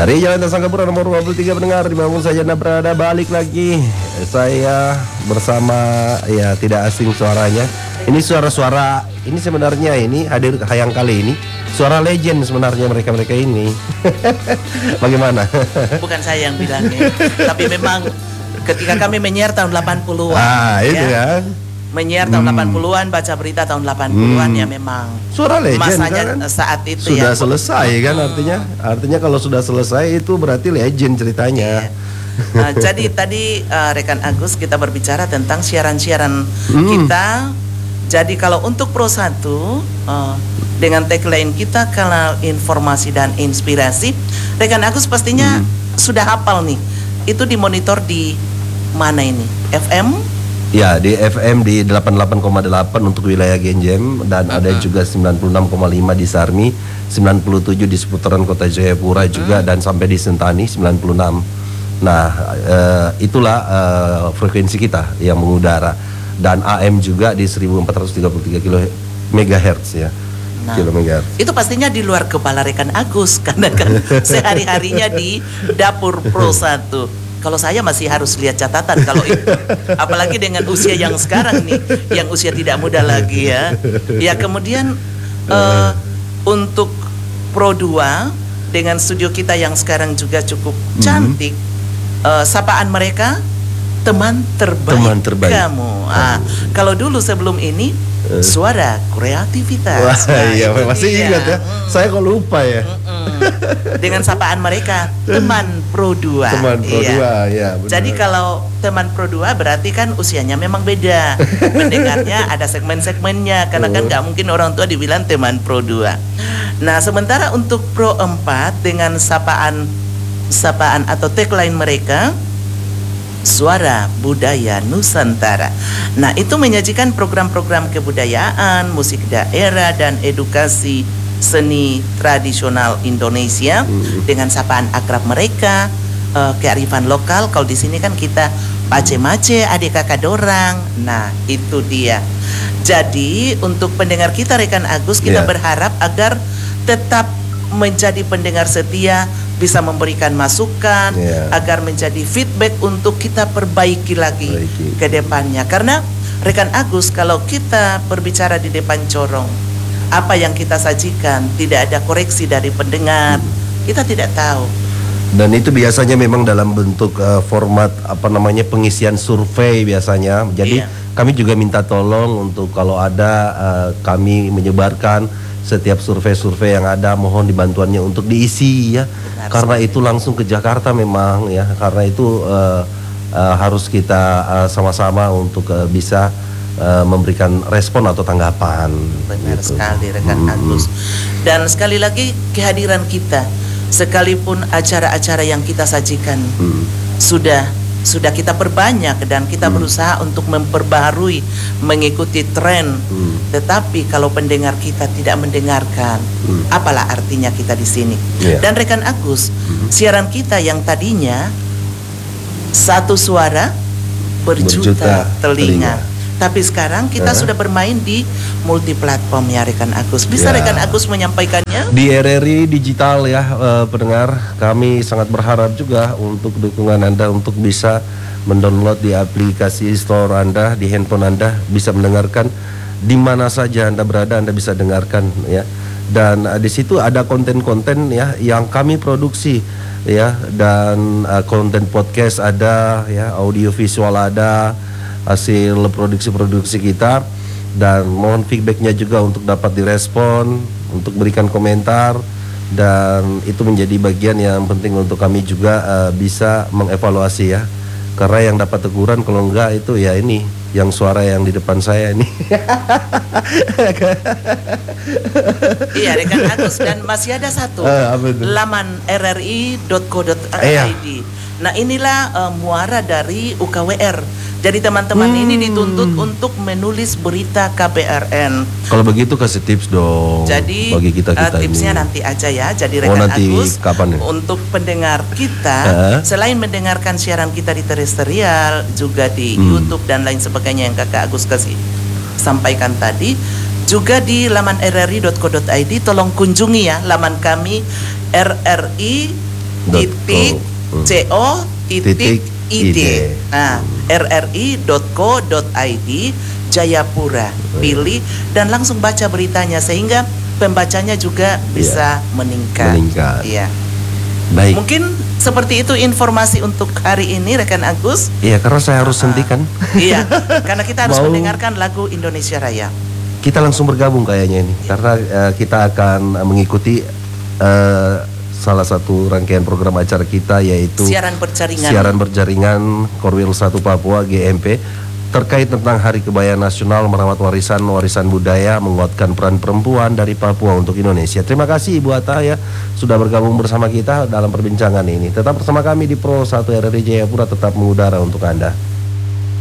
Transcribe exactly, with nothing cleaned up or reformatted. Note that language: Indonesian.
Dari Jalan Tasangkapura nomor dua puluh tiga pendengar dimanapun saja Anda berada, balik lagi saya bersama ya tidak asing suaranya. Ini suara-suara ini sebenarnya ini hadir yang kali ini suara legend sebenarnya mereka-mereka ini. Bagaimana? Bukan saya yang bilangnya, tapi memang ketika kami menyiar tahun delapan puluhan. Ah, itu ya. Kan? Menyiar tahun hmm. delapan puluhan, baca berita tahun delapan puluhan hmm. ya memang. Suara legend masanya kan? Saat itu sudah ya. selesai kan artinya. Artinya kalau sudah selesai itu berarti legend ceritanya. Yeah. Nah, jadi tadi uh, rekan Agus kita berbicara tentang siaran-siaran hmm. kita. Jadi kalau untuk Pro satu uh, dengan tagline kita kalau informasi dan inspirasi, rekan Agus pastinya hmm. sudah hafal nih. Itu dimonitor di mana ini? F M? Ya, di F M di delapan puluh delapan koma delapan untuk wilayah Genjem dan uh-huh. ada juga sembilan puluh enam koma lima di Sarmi, sembilan puluh tujuh di seputaran Kota Jayapura juga uh-huh. dan sampai di Sentani sembilan puluh enam. Nah, uh, itulah uh, frekuensi kita yang mengudara dan A M juga di seribu empat ratus tiga puluh tiga kilo megahertz ya. Nah, itu pastinya di luar kepala rekan Agus karena kan sehari-harinya di dapur Pro satu. Kalau saya masih harus lihat catatan kalau itu, apalagi dengan usia yang sekarang nih, yang usia tidak muda lagi ya. Ya kemudian uh, untuk Pro dua dengan studio kita yang sekarang juga cukup cantik, mm-hmm. uh, sapaan mereka teman terbaik, teman terbaik. kamu. Ah, kalau dulu sebelum ini uh. suara kreativitas. Wah, nah, iya masih dia. Ingat ya. Hmm. Saya kok lupa ya. Hmm. Dengan sapaan mereka teman Pro dua. Teman Pro dua, iya. Ya, jadi kalau teman Pro dua berarti kan usianya memang beda. Pendengarnya ada segmen-segmennya karena kan nggak mungkin orang tua dibilang teman Pro dua. Nah, sementara untuk Pro empat dengan sapaan sapaan atau tagline mereka Suara Budaya Nusantara. Nah, itu menyajikan program-program kebudayaan, musik daerah dan edukasi seni tradisional Indonesia hmm. dengan sapaan akrab mereka, uh, kearifan lokal. Kalau di sini kan kita pace-mace, adik kakak dorang. Nah, itu dia. Jadi untuk pendengar kita rekan Agus, kita yeah. berharap agar tetap menjadi pendengar setia, bisa memberikan masukan, yeah. agar menjadi feedback untuk kita perbaiki lagi Baiki. ke depannya. Karena rekan Agus, kalau kita berbicara di depan corong, apa yang kita sajikan tidak ada koreksi dari pendengar, hmm. kita tidak tahu. Dan itu biasanya memang dalam bentuk uh, format apa namanya pengisian survei biasanya. Jadi yeah. kami juga minta tolong untuk kalau ada uh, kami menyebarkan setiap survei-survei yang ada, mohon dibantuannya untuk diisi ya. Benar, karena sekali. Itu langsung ke Jakarta memang ya. Karena itu uh, uh, harus kita uh, sama-sama untuk uh, bisa Uh, memberikan respon atau tanggapan. Benar gitu. sekali rekan hmm. Agus. Dan sekali lagi kehadiran kita, sekalipun acara-acara yang kita sajikan hmm. sudah sudah kita perbanyak dan kita hmm. berusaha untuk memperbaharui, mengikuti tren. Hmm. Tetapi kalau pendengar kita tidak mendengarkan, hmm. apalah artinya kita di sini? Yeah. Dan rekan Agus, hmm. siaran kita yang tadinya satu suara berjuta, berjuta telinga. telinga. Tapi sekarang kita uh. sudah bermain di multi platform ya rekan Agus. Bisa ya. rekan Agus menyampaikannya? Di R R I Digital ya uh, pendengar, kami sangat berharap juga untuk dukungan Anda untuk bisa mendownload di aplikasi store Anda, di handphone Anda, bisa mendengarkan di mana saja Anda berada, Anda bisa dengarkan ya. Dan uh, di situ ada konten-konten ya yang kami produksi ya, dan uh, konten podcast ada ya, audio visual ada, hasil produksi-produksi kita, dan mohon feedbacknya juga untuk dapat direspon, untuk berikan komentar, dan itu menjadi bagian yang penting untuk kami juga uh, bisa mengevaluasi ya, karena yang dapat teguran kalau enggak itu ya ini yang suara yang di depan saya ini. Iya rekan Agus, dan masih ada satu uh, laman r r i dot co dot i d. Nah inilah uh, muara dari U K W R. Jadi teman-teman hmm. ini dituntut untuk menulis berita K B R N. Kalau begitu kasih tips dong. Jadi bagi kita kita uh, tipsnya ini. nanti aja ya. Jadi rekan oh, Agus, kapan ya? Untuk pendengar kita, uh. selain mendengarkan siaran kita di terestrial, juga di hmm. YouTube dan lain sebagainya yang kakak Agus kasih sampaikan tadi, juga di laman r r i dot co dot i d. Tolong kunjungi ya laman kami r r i titik co titik id. Nah, r r i dot co dot i d Jayapura. Pilih dan langsung baca beritanya sehingga pembacanya juga bisa meningkat. Meningkat. Iya. Baik. Mungkin seperti itu informasi untuk hari ini, rekan Agus. Iya, karena saya harus Uh, hentikan. Iya, karena kita harus Mau- mendengarkan lagu Indonesia Raya. Kita langsung bergabung kayaknya ini, karena eh, kita akan mengikuti eh, salah satu rangkaian program acara kita, yaitu Siaran berjaringan. siaran berjaringan Korwil satu Papua G M P terkait tentang Hari Kebaya Nasional merawat warisan warisan budaya menguatkan peran perempuan dari Papua untuk Indonesia. Terima kasih Ibu Atta ya sudah bergabung bersama kita dalam perbincangan ini. Tetap bersama kami di Pro satu R R I Jayapura, tetap mengudara untuk Anda.